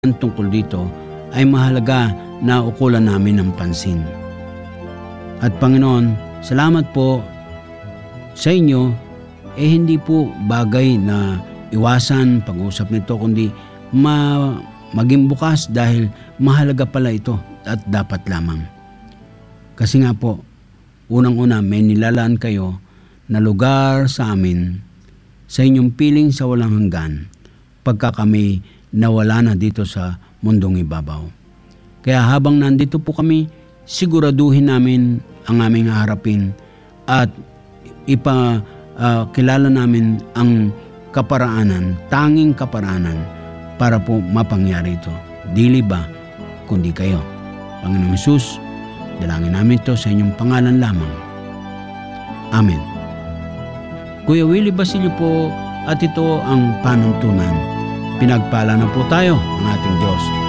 tungkol dito ay mahalaga na ukulan namin ng pansin. At Panginoon, salamat po sa inyo, hindi po bagay na iwasan pag-usap nito, kundi maging bukas dahil mahalaga pala ito at dapat lamang. Kasi nga po, unang-una may nilalaan kayo na lugar sa amin sa inyong piling sa walang hanggan pagka kami nawala na dito sa mundong ibabaw. Kaya habang nandito po kami, siguraduhin namin ang aming harapin at kilala namin ang kaparaanan, tanging kaparaanan para po mapangyari ito. Dili ba, kundi kayo. Panginoong Hesus, dalangin namin ito sa inyong pangalan lamang. Amen. Kuya Willie Basilio po at ito ang panuntunan. Pinagpala na po tayo ng ating Diyos.